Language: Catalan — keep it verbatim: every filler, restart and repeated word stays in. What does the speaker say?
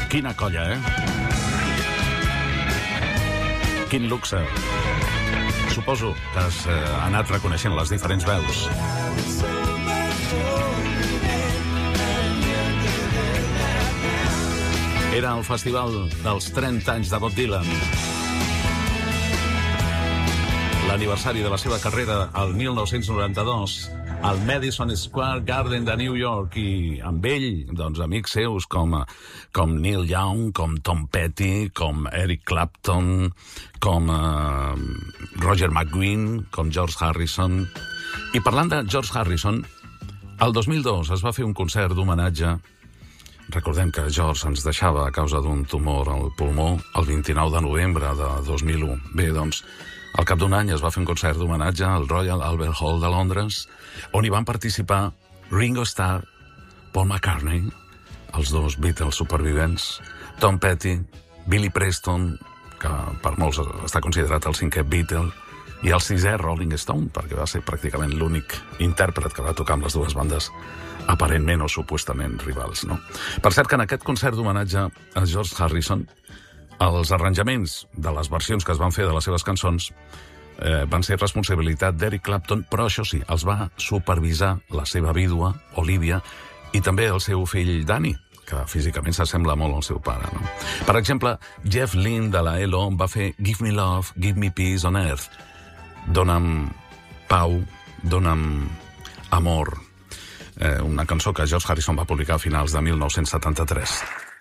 Quina colla, eh? Quin luxe. Suposo que has eh, anat reconeixent les diferents veus. Era el festival dels trenta anys de Bob Dylan. L'aniversari de la seva carrera, el mil nou-cents noranta-dos, al Madison Square Garden de New York, i amb ell, doncs, amics seus com, com Neil Young, com Tom Petty, com Eric Clapton, com uh, Roger McGuinn, com George Harrison. I parlant de George Harrison, el dos mil dos es va fer un concert d'homenatge. Recordem que George ens deixava a causa d'un tumor al pulmó el vint-i-nou de novembre de dos mil u. Bé, doncs, al cap d'un any es va fer un concert d'homenatge al Royal Albert Hall de Londres, on hi van participar Ringo Starr, Paul McCartney, els dos Beatles supervivents, Tom Petty, Billy Preston, que per molts està considerat el cinquè Beatle, i el sisè Rolling Stone, perquè va ser pràcticament l'únic intèrpret que va tocar amb les dues bandes aparentment o supuestament rivals, no? Per cert que en aquest concert d'homenatge a George Harrison, els arranjaments de les versions que es van fer de les seves cançons eh, van ser responsabilitat d'Eric Clapton, però això sí, els va supervisar la seva vídua, Olivia, i també el seu fill Danny, que físicament s'assembla molt al seu pare, no? Per exemple, Jeff Lynne de la E L O va fer Give Me Love, Give Me Peace on Earth. Dóna'm pau, dóna'm amor. Eh, una cançó que George Harrison va publicar a finals de mil nou-cents setanta-tres.